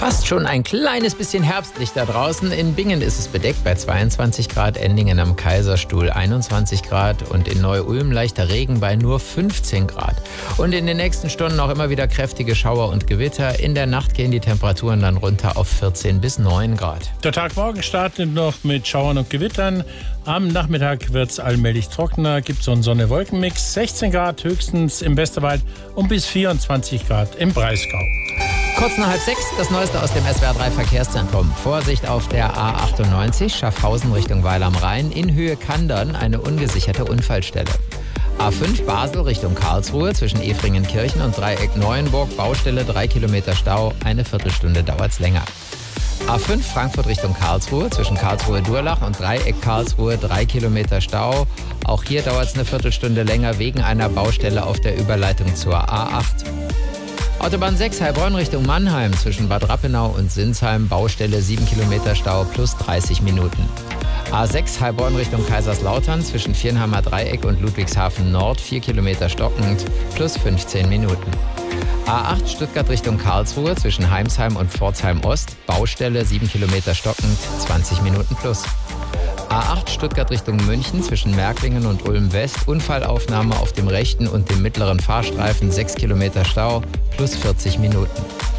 Fast schon ein kleines bisschen herbstlich da draußen. In Bingen ist es bedeckt bei 22 Grad, Endingen am Kaiserstuhl 21 Grad und in Neu-Ulm leichter Regen bei nur 15 Grad. Und in den nächsten Stunden auch immer wieder kräftige Schauer und Gewitter. In der Nacht gehen die Temperaturen dann runter auf 14 bis 9 Grad. Der Tag morgen startet noch mit Schauern und Gewittern. Am Nachmittag wird es allmählich trockener, gibt so einen Sonne-Wolken-Mix. 16 Grad höchstens im Westerwald und bis 24 Grad im Breisgau. Kurz nach 5:30, das Neueste aus dem SWR3 Verkehrszentrum. Vorsicht auf der A98, Schaffhausen Richtung Weil am Rhein. In Höhe Kandern eine ungesicherte Unfallstelle. A5 Basel Richtung Karlsruhe zwischen Efringenkirchen und Dreieck Neuenburg. Baustelle, 3 Kilometer Stau, eine Viertelstunde dauert's länger. A5 Frankfurt Richtung Karlsruhe zwischen Karlsruhe-Durlach und Dreieck Karlsruhe, 3 Kilometer Stau. Auch hier dauert es eine Viertelstunde länger wegen einer Baustelle auf der Überleitung zur A8. Autobahn 6 Heilbronn Richtung Mannheim zwischen Bad Rappenau und Sinsheim. Baustelle, 7 Kilometer Stau plus 30 Minuten. A6 Heilbronn Richtung Kaiserslautern zwischen Viernheimer Dreieck und Ludwigshafen Nord, 4 Kilometer stockend plus 15 Minuten. A8 Stuttgart Richtung Karlsruhe zwischen Heimsheim und Pforzheim Ost. Baustelle, 7 Kilometer stockend, 20 Minuten plus. A8 Stuttgart Richtung München zwischen Märklingen und Ulm West. Unfallaufnahme auf dem rechten und dem mittleren Fahrstreifen, 6 Kilometer Stau plus 40 Minuten.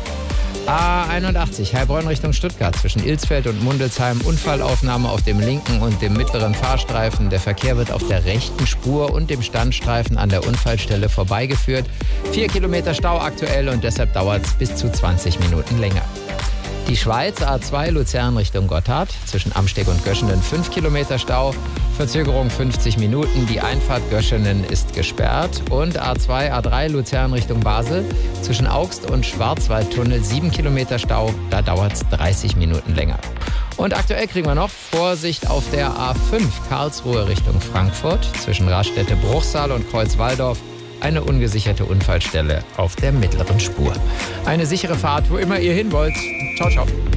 A81 Heilbronn Richtung Stuttgart zwischen Ilsfeld und Mundelsheim. Unfallaufnahme auf dem linken und dem mittleren Fahrstreifen. Der Verkehr wird auf der rechten Spur und dem Standstreifen an der Unfallstelle vorbeigeführt. 4 Kilometer Stau aktuell und deshalb dauert es bis zu 20 Minuten länger. Die Schweiz, A2 Luzern Richtung Gotthard, zwischen Amsteg und Göschenen 5 Kilometer Stau, Verzögerung 50 Minuten, die Einfahrt Göschenen ist gesperrt. Und A2, A3 Luzern Richtung Basel, zwischen Augst und Schwarzwaldtunnel 7 Kilometer Stau, da dauert es 30 Minuten länger. Und aktuell kriegen wir noch Vorsicht auf der A5 Karlsruhe Richtung Frankfurt, zwischen Raststätte-Bruchsal und Kreuzwaldorf. Eine ungesicherte Unfallstelle auf der mittleren Spur. Eine sichere Fahrt, wo immer ihr hin wollt. Ciao, ciao.